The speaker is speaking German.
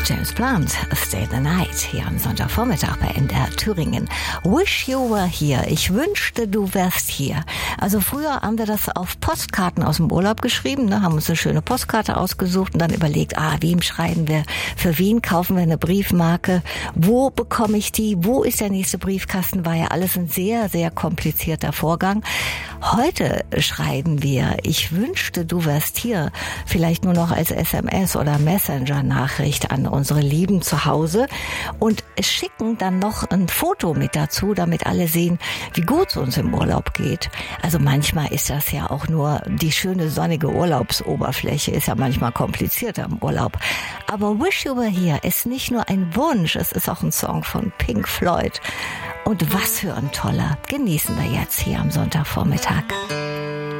James Blunt, Stay the Night, hier am Sonntagvormittag bei NDR Thüringen. Wish you were here. Ich wünschte, du wärst hier. Also früher haben wir das auf Postkarten aus dem Urlaub geschrieben, ne? Haben uns eine schöne Postkarte ausgesucht und dann überlegt, wem schreiben wir, für wen kaufen wir eine Briefmarke, wo bekomme ich die, wo ist der nächste Briefkasten, war ja alles ein sehr, sehr komplizierter Vorgang. Heute schreiben wir, ich wünschte, du wärst hier, vielleicht nur noch als SMS oder Messenger-Nachricht an unsere Lieben zu Hause und schicken dann noch ein Foto mit dazu, damit alle sehen, wie gut es uns im Urlaub geht. Also manchmal ist das ja auch nur die schöne sonnige Urlaubsoberfläche, ist ja manchmal komplizierter im Urlaub. Aber Wish You Were Here ist nicht nur ein Wunsch, es ist auch ein Song von Pink Floyd. Und was für ein toller. Genießen wir jetzt hier am Sonntagvormittag.